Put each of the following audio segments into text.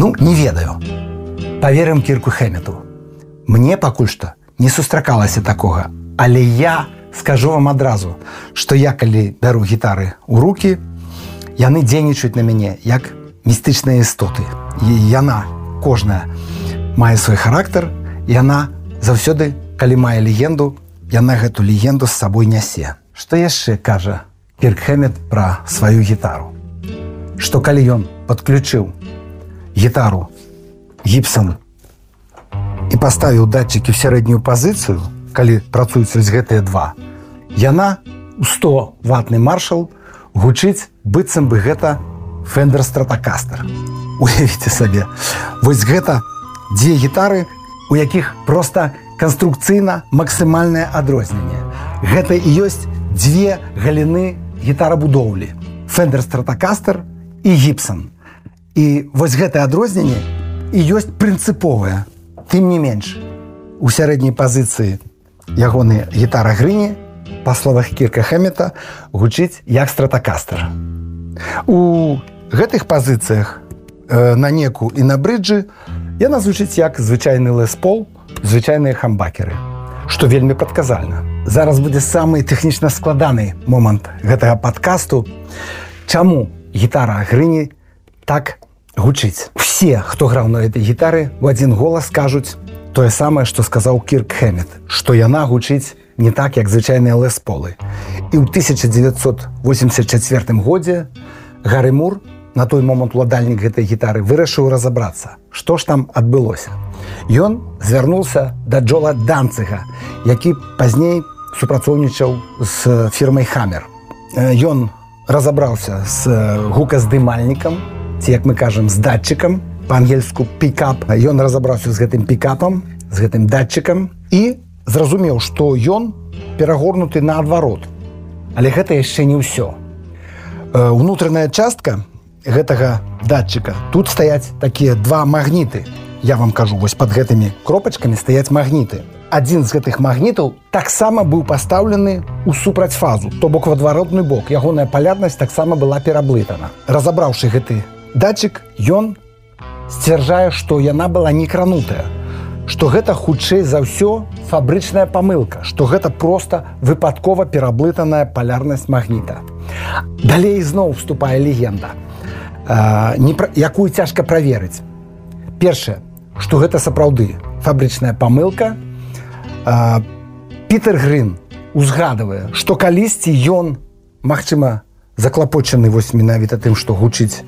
Ну, не ведаю. Паверым Кірку Хэммету. Мне пакуль што не сустракалася такога. Але я скажу вам адразу, што я, калі бяру гітары ў рукі, яны дзейнічаюць на мяне як містычныя істоты. І яна, кожная, мае свой характар, і яна заўсёды, калі мае легенду, яна гэту легенду з сабой нясе. Што яшчэ кажа Кірк Хэммет пра сваю гітару? Што калі ён падключыў гітару Гібсон і паставіў датчыкі ў сярэднюю пазіцыю, калі працуюць вось гэтыя два, яна у 100-ватны маршал гучыць, быццам бы гэта Fender Stratocaster. Уявіце сабе, вось гэта дзве гітары, у якіх проста канструкцыйна максімальнае адрозненне. Гэта і ёсць дзве галіны гітарабудоўлі. Fender Stratocaster і Gibson. І вось гэтае адрозненне і ёсць прынцыповае. Тым не менш, у сярэдняй пазіцыі ягоны гітара Грыні, па словах Кірка Хэммета, гучыць як Stratocaster. У гэтых пазіцыях на неку і на брыджы яна звучыць як звычайны Les Paul, звычайныя хамбакеры, што вельмі прадказальна. Зараз будзе самы тэхнічна складаны момант гэтага падкасту. Чаму гітара Грыні так гучыць? Все, хто граў на гэтай гітары, у адзін голас кажуць тое самае, што сказаў Кірк Хэммет, што яна гучыць не так, як звычайныя Les Paul. І ў 1984 годзе Гары Мур, на той момант уладальнік гэтай гітары, вырашыў разабрацца, што ж там адбылося. Ён звярнуўся да Джола Данціга, які пазней супрацоўнічаў з фірмай Hammer. Ён разабраўся з гуказдымальнікам, ці, як мы кажам, з датчыкам, па-ангельску пікап. Ён разабраўся з гэтым пікапам, з гэтым датчыкам і зразумеў, што ён перагорнуты наадварот. Але гэта яшчэ не ўсё. Унутраная частка гэтага датчыка, тут стаяць такія два магніты. Я вам кажу, вось пад гэтымі кропачкамі стаяць магніты. Адзін з гэтых магнітаў таксама быў пастаўлены ў супрацьфазу, то бок в адваротны бок. Ягоная палярнасць таксама была пераблытана. Разабраўшы гэты датчык, ён сцвярджае, што яна была не кранутая, што гэта хутчэй за ўсё фабрычная памылка, што гэта проста выпадкова пераблытаная палярнасць магніта. Далей зноў вступае легенда, якую цяжка праверыць. Першае, што гэта сапраўды фабрычная памылка. Пітер Грын узгадывае, што калісьці ён, магчыма, заклапочаны вось менавіта тым, што гучыць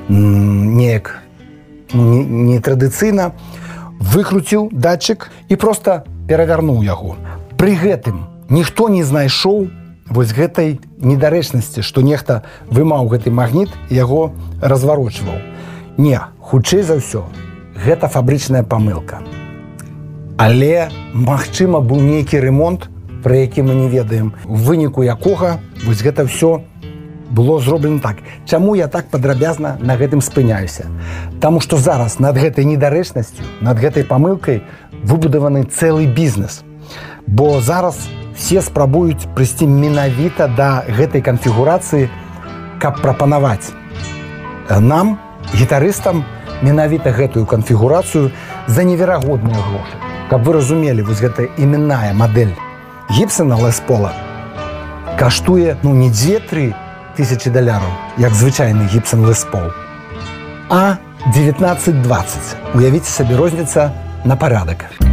неяк нетрадыцыйна, выкруціў датчык і проста перавярнуў яго. Пры гэтым ніхто не знайшоў вось гэтай недарэчнасці, што нехта вымаў гэты магніт і яго разварочваў. Не, хутчэй за ўсё, гэта фабрычная памылка. Але, магчыма, быў нейкі ремонт, пра які мы не ведаем, у выніку якога вось гэта ўсё было зроблена так. Чаму я так падрабязна на гэтым спыняюся? Таму што зараз над гэтай недарэчнасцю, над гэтай памылкай выбудаваны цэлы бізнес. Бо зараз все спрабуюць прыйсці менавіта да гэтай канфігурацыі, каб прапанаваць нам, гітарыстам, менавіта гэтую канфігурацыю за неверагодныя грошы. Каб вы разумелі, вось гэта іменная мадэль Гібсона Les Paul каштуе, не 2-3 тысячи доляраў, як звычайны Gibson Les Paul, а 19-20. Уявіце сабе, розніца на парадак.